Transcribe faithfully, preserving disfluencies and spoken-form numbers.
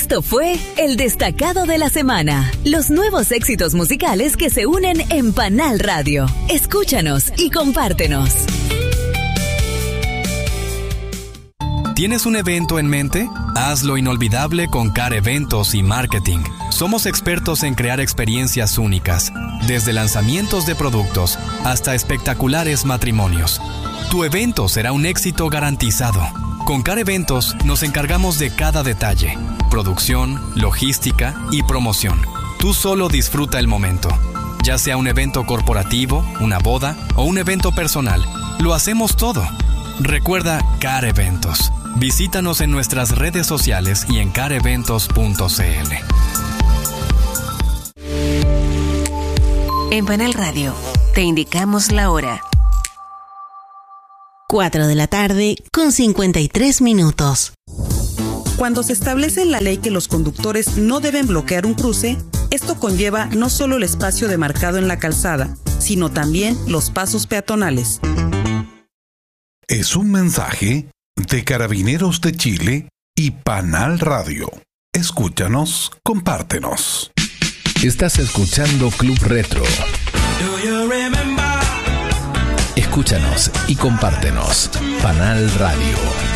Esto fue El Destacado de la Semana. Los nuevos éxitos musicales que se unen en Panal Radio. Escúchanos y compártenos. ¿Tienes un evento en mente? Hazlo inolvidable con C A R Eventos y Marketing. Somos expertos en crear experiencias únicas, desde lanzamientos de productos hasta espectaculares matrimonios. Tu evento será un éxito garantizado. Con C A R Eventos nos encargamos de cada detalle: producción, logística y promoción. Tú solo disfruta el momento. Ya sea un evento corporativo, una boda o un evento personal, lo hacemos todo. Recuerda C A R Eventos. Visítanos en nuestras redes sociales y en car eventos punto c l. En Panal Radio te indicamos la hora. cuatro de la tarde con cincuenta y tres minutos. Cuando se establece en la ley que los conductores no deben bloquear un cruce, esto conlleva no solo el espacio demarcado en la calzada, sino también los pasos peatonales. Es un mensaje de Carabineros de Chile y Panal Radio. Escúchanos, compártenos. Estás escuchando Club Retro. Escúchanos y compártenos. Panal Radio.